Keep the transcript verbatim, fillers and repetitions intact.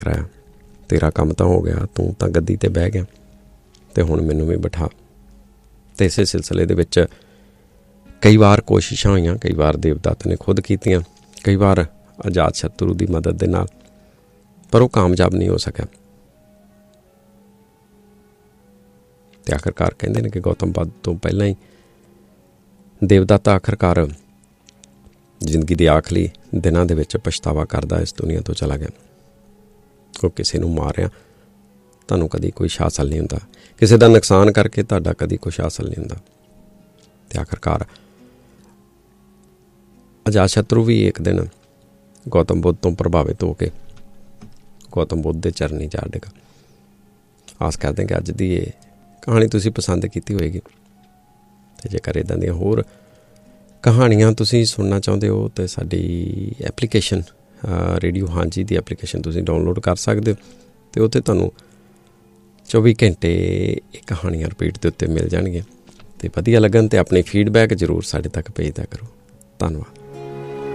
ਕਰਾਇਆ, ਤੇਰਾ ਕੰਮ ਤਾਂ ਹੋ ਗਿਆ, ਤੂੰ ਤਾਂ ਗੱਦੀ 'ਤੇ ਬਹਿ ਗਿਆ ਅਤੇ ਹੁਣ ਮੈਨੂੰ ਵੀ ਬਿਠਾ। ਅਤੇ ਇਸੇ ਸਿਲਸਿਲੇ ਦੇ ਵਿੱਚ ਕਈ ਵਾਰ ਕੋਸ਼ਿਸ਼ਾਂ ਹੋਈਆਂ, ਕਈ ਵਾਰ ਦੇਵਦੱਤ ਨੇ ਖੁਦ ਕੀਤੀਆਂ, ਕਈ ਵਾਰ ਅਜਾਤ ਸ਼ਤਰੂ ਦੀ ਮਦਦ ਦੇ ਨਾਲ, ਪਰ ਉਹ ਕਾਮਯਾਬ ਨਹੀਂ ਹੋ ਸਕਿਆ। ਅਤੇ ਆਖਰਕਾਰ ਕਹਿੰਦੇ ਨੇ ਕਿ ਗੌਤਮ ਬੱਧ ਤੋਂ ਪਹਿਲਾਂ ਹੀ ਦੇਵਦੱਤ ਆਖਰਕਾਰ ਜ਼ਿੰਦਗੀ ਦੇ ਆਖਰੀ ਦਿਨਾਂ ਦੇ ਵਿੱਚ ਪਛਤਾਵਾ ਕਰਦਾ ਇਸ ਦੁਨੀਆ ਤੋਂ ਚਲਾ ਗਿਆ। ਉਹ ਕਿਸੇ ਨੂੰ ਮਾਰਿਆ ਤੁਹਾਨੂੰ ਕਦੀ ਕੁਛ ਹਾਸਲ ਨਹੀਂ ਹੁੰਦਾ, ਕਿਸੇ ਦਾ ਨੁਕਸਾਨ ਕਰਕੇ ਤੁਹਾਡਾ ਕਦੀ ਕੁਛ ਹਾਸਲ ਨਹੀਂ ਹੁੰਦਾ। ਅਤੇ ਆਖਰਕਾਰ ਅਜਾਤ ਸ਼ਤਰੂ ਵੀ ਇੱਕ ਦਿਨ ਗੌਤਮ ਬੁੱਧ ਤੋਂ ਪ੍ਰਭਾਵਿਤ ਹੋ ਕੇ ਗੌਤਮ ਬੁੱਧ ਦੇ ਚਰਨੀ ਜਾ ਡਿੱਗਾ। ਆਸ ਕਰਦੇ ਕਿ ਅੱਜ ਦੀ ਇਹ ਕਹਾਣੀ ਤੁਸੀਂ ਪਸੰਦ ਕੀਤੀ ਹੋਏਗੀ। ਅਤੇ ਜੇਕਰ ਇੱਦਾਂ ਦੀਆਂ ਹੋਰ ਕਹਾਣੀਆਂ ਤੁਸੀਂ ਸੁਣਨਾ ਚਾਹੁੰਦੇ ਹੋ ਤਾਂ ਸਾਡੀ ਐਪਲੀਕੇਸ਼ਨ ਰੇਡੀਓ ਹਾਂਜੀ ਦੀ ਐਪਲੀਕੇਸ਼ਨ ਤੁਸੀਂ ਡਾਊਨਲੋਡ ਕਰ ਸਕਦੇ ਹੋ, ਅਤੇ ਉੱਥੇ ਤੁਹਾਨੂੰ ਚੌਵੀ ਘੰਟੇ ਇਹ ਕਹਾਣੀਆਂ ਰਿਪੀਟ ਦੇ ਉੱਤੇ ਮਿਲ ਜਾਣਗੀਆਂ। ਅਤੇ ਵਧੀਆ ਲੱਗਣ ਅਤੇ ਆਪਣੀ ਫੀਡਬੈਕ ਜ਼ਰੂਰ ਸਾਡੇ ਤੱਕ ਭੇਜਦਾ ਕਰੋ। ਧੰਨਵਾਦ।